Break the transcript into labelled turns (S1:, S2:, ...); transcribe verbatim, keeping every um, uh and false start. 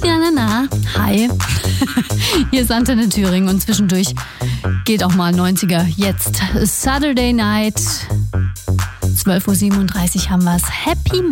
S1: na, na, na. Hi. Hier ist Antenne Thüringen und zwischendurch geht auch mal neunziger. Jetzt Saturday Night. zwölf Uhr siebenunddreißig haben wir's. Happy